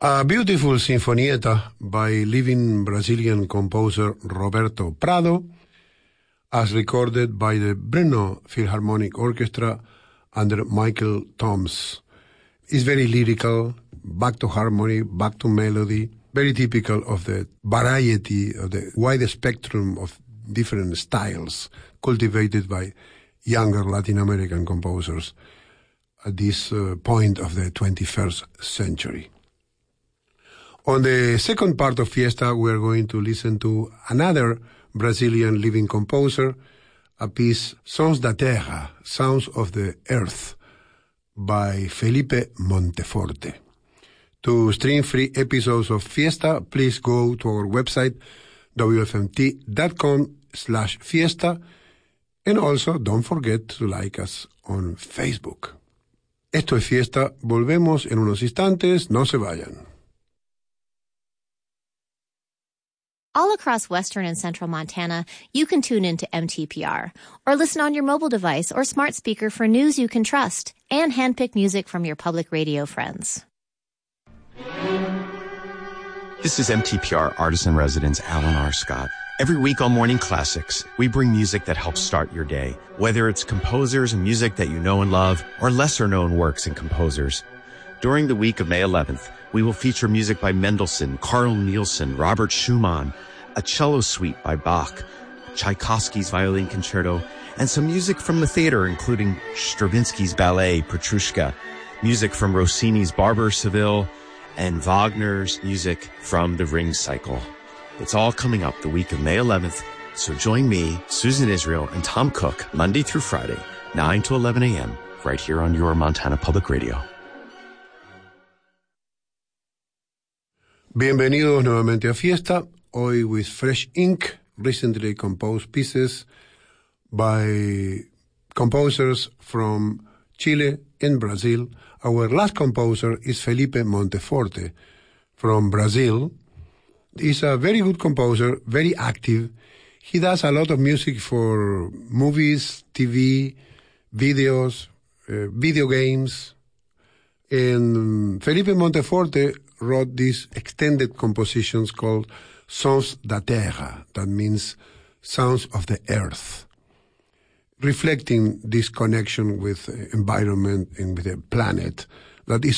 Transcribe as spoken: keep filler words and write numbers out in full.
A beautiful sinfonietta by living Brazilian composer Roberto Prado, as recorded by the Brno Philharmonic Orchestra under Michael Toms. It's very lyrical, back to harmony, back to melody, very typical of the variety, of the wide spectrum of different styles cultivated by younger Latin American composers at this uh, point of the twenty-first century. On the second part of Fiesta, we are going to listen to another Brazilian living composer, a piece, Sons da Terra, Sounds of the Earth, by Felipe Monteforte. To stream free episodes of Fiesta, please go to our website, w f m t dot com slash fiesta, and also don't forget to like us on Facebook. Esto es Fiesta, volvemos en unos instantes, no se vayan. All across western and central Montana, you can tune into M T P R or listen on your mobile device or smart speaker for news you can trust and handpick music from your public radio friends. This is M T P R Artist-in-Residence Alan R. Scott. Every week on Morning Classics, we bring music that helps start your day, whether it's composers and music that you know and love or lesser-known works and composers. During the week of May eleventh, we will feature music by Mendelssohn, Carl Nielsen, Robert Schumann, a cello suite by Bach, Tchaikovsky's Violin Concerto, and some music from the theater, including Stravinsky's ballet, Petrushka, music from Rossini's Barber Seville, and Wagner's music from the Ring Cycle. It's all coming up the week of May eleventh, so join me, Susan Israel, and Tom Cook Monday through Friday, nine to eleven a.m., right here on your Montana Public Radio. Bienvenidos nuevamente a Fiesta, hoy with fresh ink, recently composed pieces by composers from Chile and Brazil. Our last composer is Felipe Monteforte from Brazil. He's a very good composer, very active. He does a lot of music for movies, T V, videos, uh, video games. And Felipe Monteforte wrote these extended compositions called Sons da Terra, that means sounds of the earth, reflecting this connection with the environment and with the planet that is